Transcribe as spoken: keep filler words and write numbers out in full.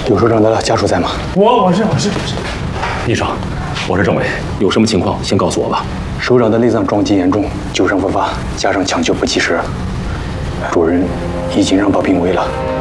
刘首长的家属在吗？ 我我是我是我是。 医生，我是政委，有什么情况先告诉我吧。 首长的内脏撞击严重，旧伤复发，加上抢救不及时，主任已经让报病危了。